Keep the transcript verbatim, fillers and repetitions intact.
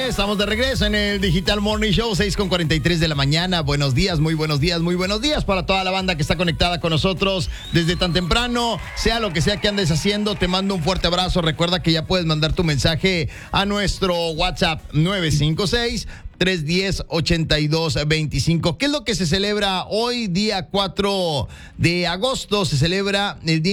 Estamos de regreso en el Digital Morning Show, seis con cuarenta y tres de la mañana. Buenos días, muy buenos días, muy buenos días para toda la banda que está conectada con nosotros desde tan temprano. Sea lo que sea que andes haciendo, te mando un fuerte abrazo. Recuerda que ya puedes mandar tu mensaje a nuestro WhatsApp nueve cinco seis, tres uno cero, ocho dos dos cinco. ¿Qué es lo que se celebra hoy, día cuatro de agosto? Se celebra el Día